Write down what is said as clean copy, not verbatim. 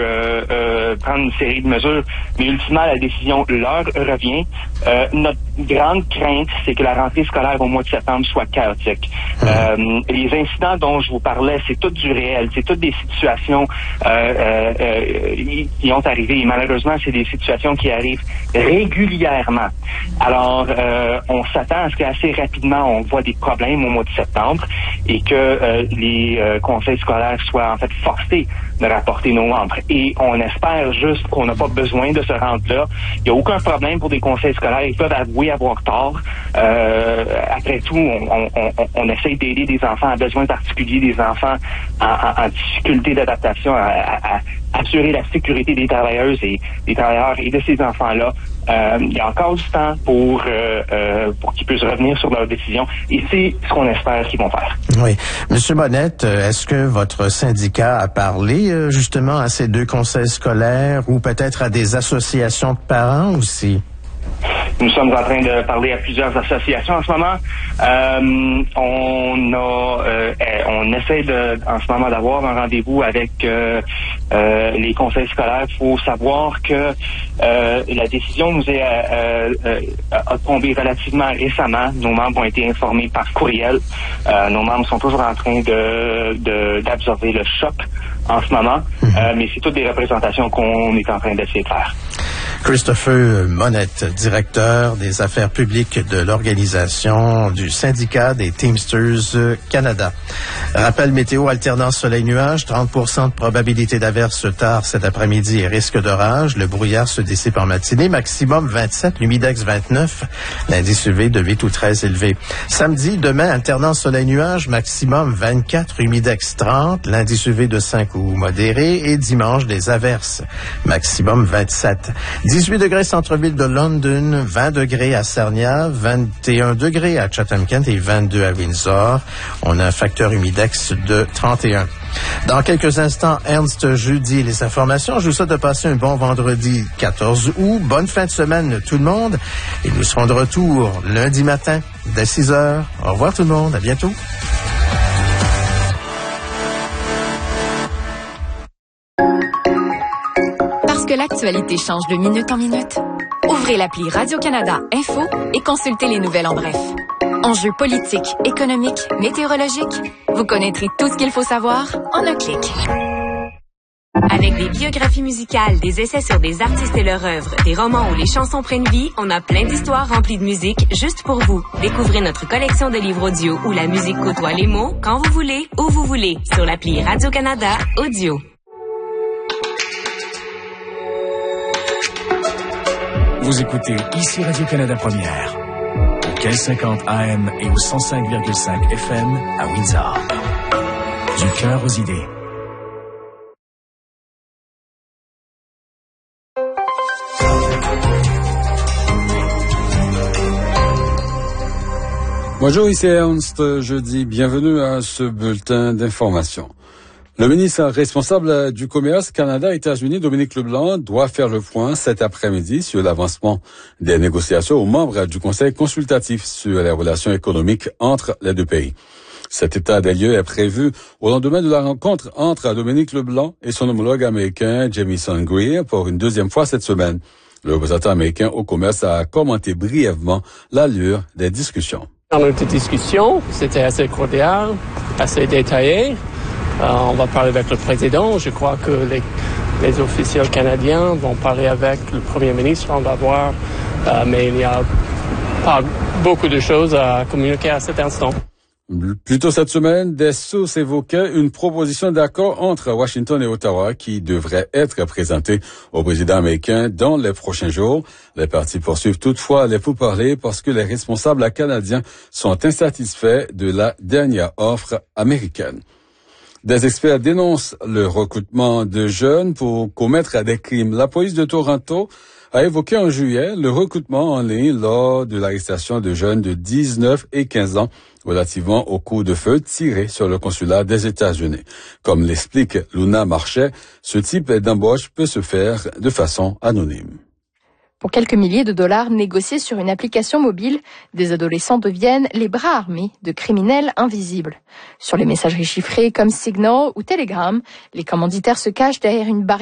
prendre une série de mesures, mais ultimement, la décision leur revient. Notre grande crainte, c'est que la rentrée scolaire au mois de septembre soit chaotique. Les incidents dont je vous parlais, c'est tout du réel, c'est toutes des situations qui ont arrivé. Et malheureusement, c'est des situations qui arrivent régulièrement. Alors, on s'attend à ce qu'assez rapidement, on voit des problèmes au mois de septembre et que les conseils scolaires soient en fait forcés de rapporter nos membres. Et on espère juste qu'on n'a pas besoin de se rendre là. Il n'y a aucun problème pour des conseils scolaires. Ils peuvent avouer avoir tort. Après tout, on essaye d'aider des enfants à besoins particuliers, des enfants en difficulté d'adaptation, à assurer la sécurité des travailleuses et des travailleurs et de ces enfants-là. Il y a encore du temps pour qu'ils puissent revenir sur leurs décisions et c'est ce qu'on espère qu'ils vont faire. Oui. Monsieur Monette, est-ce que votre syndicat a parlé justement à ces deux conseils scolaires ou peut-être à des associations de parents aussi? Nous sommes en train de parler à plusieurs associations en ce moment. On essaie en ce moment d'avoir un rendez-vous avec les conseils scolaires. Il faut savoir que la décision nous a tombé relativement récemment. Nos membres ont été informés par courriel. Nos membres sont toujours en train d'absorber le choc en ce moment, mais c'est toutes des représentations qu'on est en train d'essayer de faire. Christopher Monette, directeur des affaires publiques de l'organisation du syndicat des Teamsters Canada. Rappel météo, alternance soleil-nuage, 30% de probabilité d'averse tard cet après-midi et risque d'orage. Le brouillard se dissipe en matinée, maximum 27, l'humidex 29, l'indice UV de 8 ou 13 élevé. Samedi, demain, alternance soleil-nuage, maximum 24, humidex 30, l'indice UV de 5 ou modéré et dimanche, des averses, maximum 27. 18 degrés centre-ville de London, 20 degrés à Sarnia, 21 degrés à Chatham-Kent et 22 à Windsor. On a un facteur humidex de 31. Dans quelques instants, Ernst Jeudi, les informations. Je vous souhaite de passer un bon vendredi 14 août. Bonne fin de semaine tout le monde. Et nous serons de retour lundi matin dès 6 heures. Au revoir tout le monde. À bientôt. Parce que l'actualité change de minute en minute, ouvrez l'appli Radio-Canada Info et consultez les nouvelles en bref. Enjeux politiques, économiques, météorologiques, vous connaîtrez tout ce qu'il faut savoir en un clic. Avec des biographies musicales, des essais sur des artistes et leur œuvre, des romans où les chansons prennent vie, on a plein d'histoires remplies de musique juste pour vous. Découvrez notre collection de livres audio où la musique côtoie les mots quand vous voulez, où vous voulez, sur l'appli Radio-Canada Audio. Vous écoutez ici Radio-Canada Première, au 1550 AM et au 105,5 FM à Windsor. Du cœur aux idées. Bonjour, ici Ernst Jeudi. Bienvenue à ce bulletin d'information. Le ministre responsable du commerce Canada-États-Unis, Dominique Leblanc, doit faire le point cet après-midi sur l'avancement des négociations aux membres du Conseil consultatif sur les relations économiques entre les deux pays. Cet état des lieux est prévu au lendemain de la rencontre entre Dominique Leblanc et son homologue américain Jamieson Greer pour une deuxième fois cette semaine. Le représentant américain au commerce a commenté brièvement l'allure des discussions. Dans notre discussion, c'était assez cordial, assez détaillé. On va parler avec le président. Je crois que les officiels canadiens vont parler avec le premier ministre. On va voir. Mais il n'y a pas beaucoup de choses à communiquer à cet instant. Plus tôt cette semaine, des sources évoquaient une proposition d'accord entre Washington et Ottawa qui devrait être présentée au président américain dans les prochains jours. Les partis poursuivent toutefois les pourparlers parce que les responsables canadiens sont insatisfaits de la dernière offre américaine. Des experts dénoncent le recrutement de jeunes pour commettre des crimes. La police de Toronto a évoqué en juillet le recrutement en ligne lors de l'arrestation de jeunes de 19 et 15 ans relativement aux coups de feu tirés sur le consulat des États-Unis. Comme l'explique Luna Marchais, ce type d'embauche peut se faire de façon anonyme. Pour quelques milliers de dollars négociés sur une application mobile, des adolescents deviennent les bras armés de criminels invisibles. Sur les messageries chiffrées comme Signal ou Telegram, les commanditaires se cachent derrière une barrière